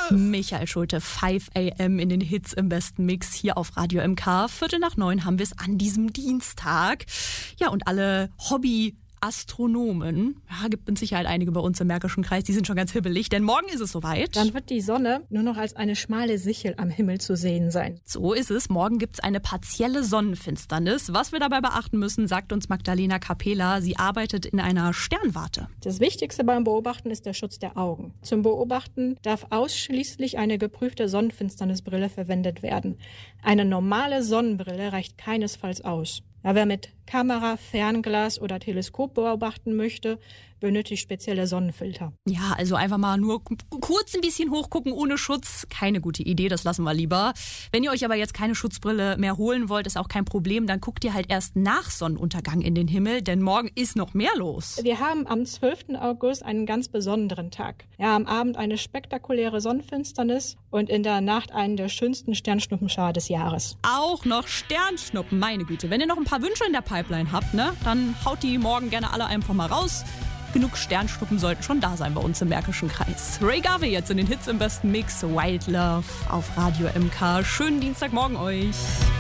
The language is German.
Michael Schulte, 5 AM in den Hits im besten Mix hier auf Radio MK. 8:45 haben wir es an diesem Dienstag. Ja, und alle Hobby-Astronomen, gibt mit Sicherheit einige bei uns im Märkischen Kreis, die sind schon ganz hibbelig, denn morgen ist es soweit. Dann wird die Sonne nur noch als eine schmale Sichel am Himmel zu sehen sein. So ist es. Morgen gibt es eine partielle Sonnenfinsternis. Was wir dabei beachten müssen, sagt uns Magdalena Capela. Sie arbeitet in einer Sternwarte. Das Wichtigste beim Beobachten ist der Schutz der Augen. Zum Beobachten darf ausschließlich eine geprüfte Sonnenfinsternisbrille verwendet werden. Eine normale Sonnenbrille reicht keinesfalls aus. Ja, wer mit Kamera, Fernglas oder Teleskop beobachten möchte, benötigt spezielle Sonnenfilter. Ja, also einfach mal nur kurz ein bisschen hochgucken ohne Schutz. Keine gute Idee, das lassen wir lieber. Wenn ihr euch aber jetzt keine Schutzbrille mehr holen wollt, ist auch kein Problem. Dann guckt ihr halt erst nach Sonnenuntergang in den Himmel, denn morgen ist noch mehr los. Wir haben am 12. August einen ganz besonderen Tag. Ja, am Abend eine spektakuläre Sonnenfinsternis und in der Nacht einen der schönsten Sternschnuppenschauer des Jahres. Auch noch Sternschnuppen, meine Güte. Wenn ihr noch ein paar Wünsche in der Pipeline habt, dann haut die morgen gerne alle einfach mal raus. Genug Sternschnuppen sollten schon da sein bei uns im Märkischen Kreis. Ray Garvey jetzt in den Hits im besten Mix. Wild Love auf Radio MK. Schönen Dienstagmorgen euch.